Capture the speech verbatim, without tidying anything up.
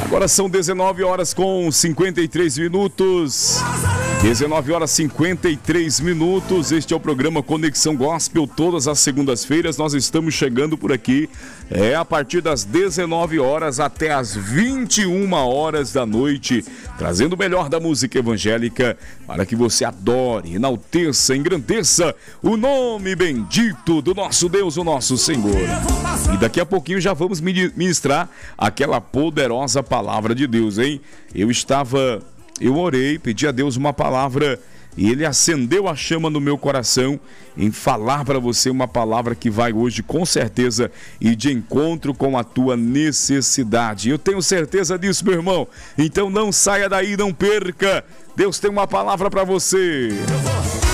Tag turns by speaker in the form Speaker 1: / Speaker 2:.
Speaker 1: Agora são dezenove horas com cinquenta e três minutos. dezenove horas e cinquenta e três minutos. Este é o programa Conexão Gospel. Todas as segundas-feiras nós estamos chegando por aqui. É a partir das dezenove horas até as vinte e uma horas da noite, trazendo o melhor da música evangélica para que você adore, enalteça, engrandeça o nome bendito do nosso Deus, o nosso Senhor. E daqui a pouquinho já vamos ministrar aquela poderosa palavra de Deus, hein? Eu estava... Eu orei, pedi a Deus uma palavra e Ele acendeu a chama no meu coração em falar para você uma palavra que vai hoje, com certeza, ir de encontro com a tua necessidade. Eu tenho certeza disso, meu irmão. Então não saia daí, não perca. Deus tem uma palavra para você.